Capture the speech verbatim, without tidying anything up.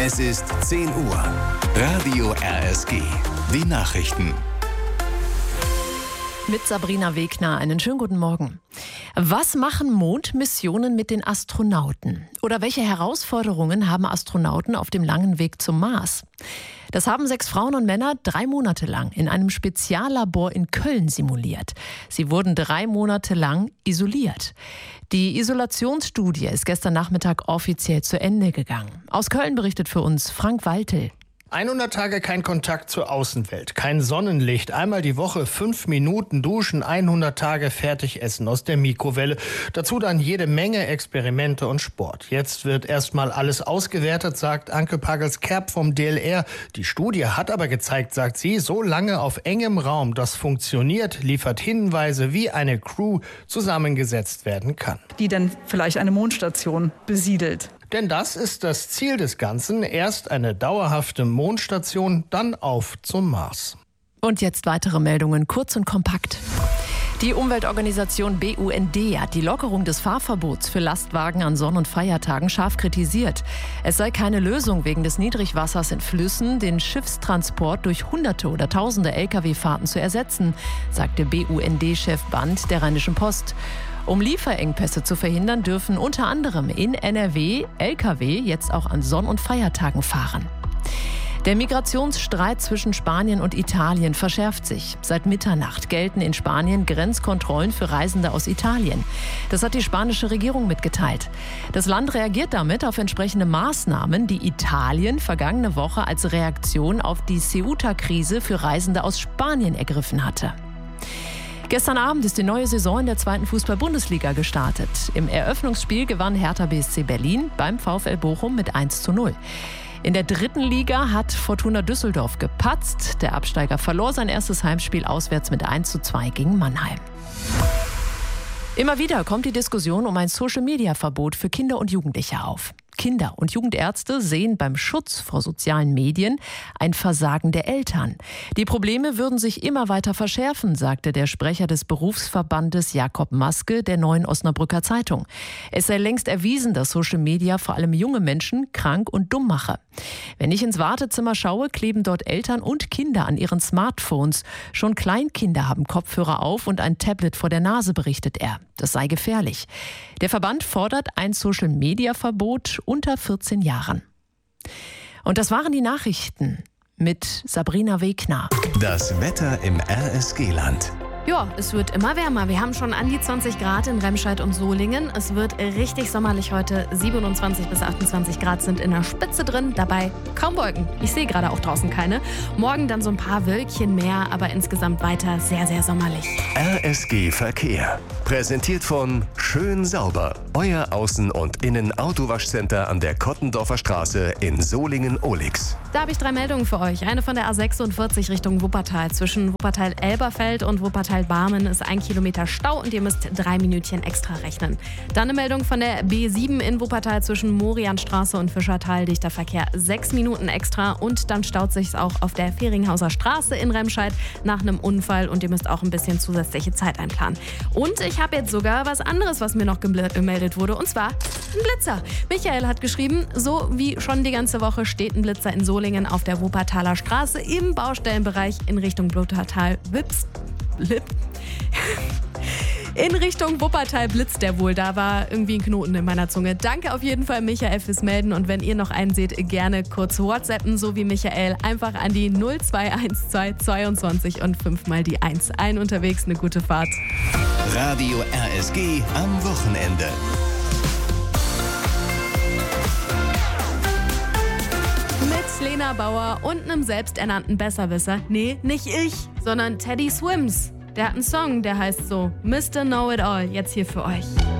Es ist zehn Uhr. Radio R S G. Die Nachrichten. Mit Sabrina Wegner. Einen schönen guten Morgen. Was machen Mondmissionen mit den Astronauten? Oder welche Herausforderungen haben Astronauten auf dem langen Weg zum Mars? Das haben sechs Frauen und Männer drei Monate lang in einem Speziallabor in Köln simuliert. Sie wurden drei Monate lang isoliert. Die Isolationsstudie ist gestern Nachmittag offiziell zu Ende gegangen. Aus Köln berichtet für uns Frank Waltel. hundert Tage kein Kontakt zur Außenwelt, kein Sonnenlicht, einmal die Woche fünf Minuten duschen, hundert Tage fertig essen aus der Mikrowelle. Dazu dann jede Menge Experimente und Sport. Jetzt wird erstmal alles ausgewertet, sagt Anke Pagels-Kerb vom D L R. Die Studie hat aber gezeigt, sagt sie, so lange auf engem Raum das funktioniert, liefert Hinweise, wie eine Crew zusammengesetzt werden kann. Die dann vielleicht eine Mondstation besiedelt. Denn das ist das Ziel des Ganzen. Erst eine dauerhafte Mondstation, dann auf zum Mars. Und jetzt weitere Meldungen, kurz und kompakt. Die Umweltorganisation B U N D hat die Lockerung des Fahrverbots für Lastwagen an Sonn- und Feiertagen scharf kritisiert. Es sei keine Lösung, wegen des Niedrigwassers in Flüssen den Schiffstransport durch Hunderte oder Tausende L K W-Fahrten zu ersetzen, sagte B U N D-Chef Band der Rheinischen Post. Um Lieferengpässe zu verhindern, dürfen unter anderem in N R W L K W jetzt auch an Sonn- und Feiertagen fahren. Der Migrationsstreit zwischen Spanien und Italien verschärft sich. Seit Mitternacht gelten in Spanien Grenzkontrollen für Reisende aus Italien. Das hat die spanische Regierung mitgeteilt. Das Land reagiert damit auf entsprechende Maßnahmen, die Italien vergangene Woche als Reaktion auf die Ceuta-Krise für Reisende aus Spanien ergriffen hatte. Gestern Abend ist die neue Saison in der zweiten Fußball-Bundesliga gestartet. Im Eröffnungsspiel gewann Hertha B S C Berlin beim VfL Bochum mit eins zu null. In der dritten Liga hat Fortuna Düsseldorf gepatzt. Der Absteiger verlor sein erstes Heimspiel auswärts mit eins zu zwei gegen Mannheim. Immer wieder kommt die Diskussion um ein Social-Media-Verbot für Kinder und Jugendliche auf. Kinder- und Jugendärzte sehen beim Schutz vor sozialen Medien ein Versagen der Eltern. Die Probleme würden sich immer weiter verschärfen, sagte der Sprecher des Berufsverbandes Jakob Maske der Neuen Osnabrücker Zeitung. Es sei längst erwiesen, dass Social Media vor allem junge Menschen krank und dumm mache. Wenn ich ins Wartezimmer schaue, kleben dort Eltern und Kinder an ihren Smartphones. Schon Kleinkinder haben Kopfhörer auf und ein Tablet vor der Nase, berichtet er. Das sei gefährlich. Der Verband fordert ein Social-Media-Verbot unter vierzehn Jahren. Und das waren die Nachrichten mit Sabrina Wegner. Das Wetter im R S G-Land. Ja, es wird immer wärmer. Wir haben schon an die zwanzig Grad in Remscheid und Solingen. Es wird richtig sommerlich heute. siebenundzwanzig bis achtundzwanzig Grad sind in der Spitze drin. Dabei kaum Wolken. Ich sehe gerade auch draußen keine. Morgen dann so ein paar Wölkchen mehr, aber insgesamt weiter sehr, sehr sommerlich. R S G Verkehr. Präsentiert von Schön Sauber. Euer Außen- und Innen-Autowaschcenter an der Kottendorfer Straße in Solingen-Ohlix. Da habe ich drei Meldungen für euch. Eine von der A sechsundvierzig Richtung Wuppertal. Zwischen Wuppertal-Elberfeld und Wuppertal-Barmen ist ein Kilometer Stau und ihr müsst drei Minütchen extra rechnen. Dann eine Meldung von der B sieben in Wuppertal zwischen Morianstraße und Fischertal. Dichter Verkehr sechs Minuten extra und dann staut sich auch auf der Feringhauser Straße in Remscheid nach einem Unfall und ihr müsst auch ein bisschen zusätzliche Zeit einplanen. Und ich habe jetzt sogar was anderes, was mir noch gemeldet wurde, und zwar ein Blitzer. Michael hat geschrieben, so wie schon die ganze Woche steht ein Blitzer in Solingen auf der Wuppertaler Straße im Baustellenbereich in Richtung Wuppertal-Wips. Lip. In Richtung Wuppertal blitzt der wohl. Da war irgendwie ein Knoten in meiner Zunge. Danke auf jeden Fall, Michael, fürs Melden. Und wenn ihr noch einen seht, gerne kurz WhatsAppen, so wie Michael. Einfach an die null zwei eins zwei zweiundzwanzig und fünfmal die eins. Ein unterwegs, eine gute Fahrt. Radio R S G am Wochenende. Mit Lena Bauer und einem selbsternannten Besserwisser. Nee, nicht ich, sondern Teddy Swims. Der hat einen Song, der heißt so Mister Know It All. Jetzt hier für euch.